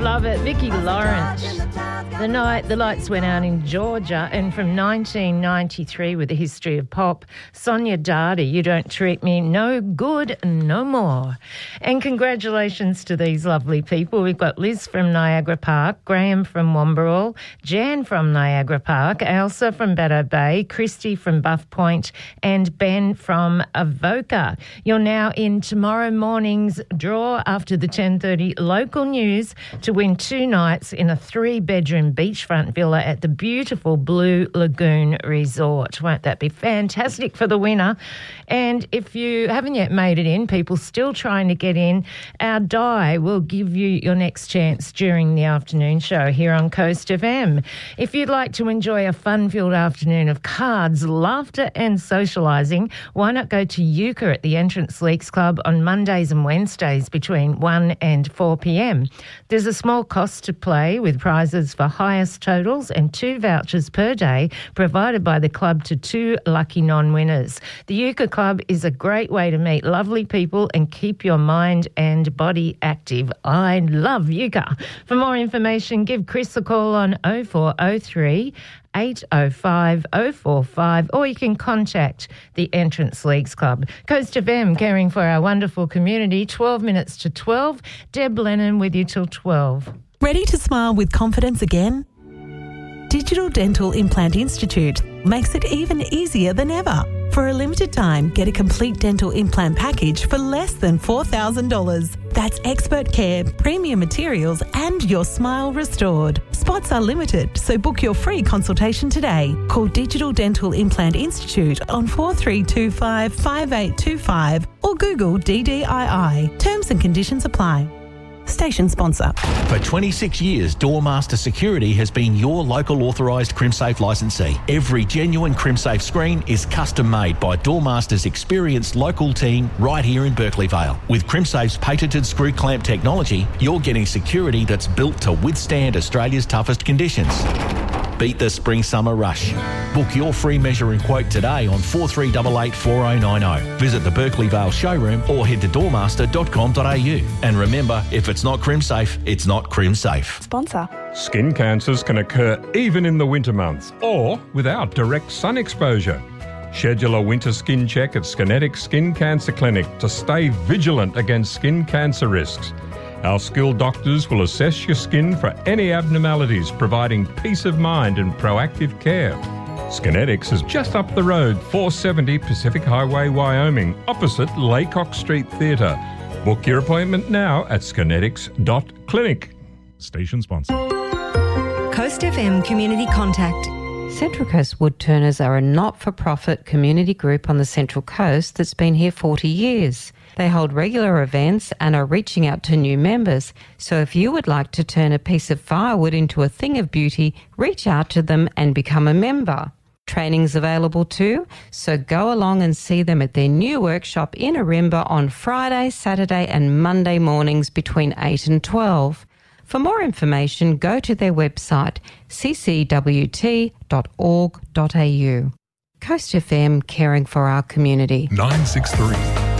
Love it. Vicki Lawrence. The night the lights went out in Georgia, and from 1993 with the history of pop, Sonia Dardi, You Don't Treat Me No Good No More. And congratulations to these lovely people. We've got Liz from Niagara Park, Graham from Wamberal, Jan from Niagara Park, Elsa from Baddo Bay, Christy from Buff Point, and Ben from Avoca. You're now in tomorrow morning's draw after the 10:30 local news to win 2 nights in a 3-bedroom beachfront villa at the beautiful Blue Lagoon Resort. Won't that be fantastic for the winner? And if you haven't yet made it in, people still trying to get in, our die will give you your next chance during the afternoon show here on Coast FM. If you'd like to enjoy a fun-filled afternoon of cards, laughter and socialising, why not go to Euchre at the Entrance Leagues Club on Mondays and Wednesdays between 1 and 4 p.m. There's a small cost to play with prizes for highest totals and 2 vouchers per day provided by the club to 2 lucky non-winners. The Euchre Club is a great way to meet lovely people and keep your mind and body active. I love Euchre. For more information, give Chris a call on 0403 805 045, or you can contact the Entrance Leagues Club. Coast FM, caring for our wonderful community, 12 minutes to 12. Deb Lennon with you till 12. Ready to smile with confidence again? Digital Dental Implant Institute makes it even easier than ever. For a limited time, get a complete dental implant package for less than $4,000. That's expert care, premium materials, and your smile restored. Spots are limited, so book your free consultation today. Call Digital Dental Implant Institute on 4325 5825 or Google DDII. Terms and conditions apply. Station sponsor. For 26 years, Doormaster Security has been your local authorised CrimSafe licensee. Every genuine CrimSafe screen is custom made by Doormaster's experienced local team right here in Berkeley Vale. With CrimSafe's patented screw clamp technology, you're getting security that's built to withstand Australia's toughest conditions. Beat the spring-summer rush. Book your free measure and quote today on 4388 4090. Visit the Berkeley Vale showroom or head to doormaster.com.au. And remember, if it's not CrimSafe, it's not CrimSafe. Sponsor. Skin cancers can occur even in the winter months or without direct sun exposure. Schedule a winter skin check at Skinetics Skin Cancer Clinic to stay vigilant against skin cancer risks. Our skilled doctors will assess your skin for any abnormalities, providing peace of mind and proactive care. Skinetics is just up the road, 470 Pacific Highway, Wyoming, opposite Laycock Street Theatre. Book your appointment now at skinetics.clinic. Station sponsor. Coast FM Community Contact. Central Coast Woodturners are a not-for-profit community group on the Central Coast that's been here 40 years. They hold regular events and are reaching out to new members. So if you would like to turn a piece of firewood into a thing of beauty, reach out to them and become a member. Training's available too, so go along and see them at their new workshop in Arimba on Friday, Saturday and Monday mornings between 8 and 12. For more information, go to their website, ccwt.org.au. Coast FM, caring for our community. 963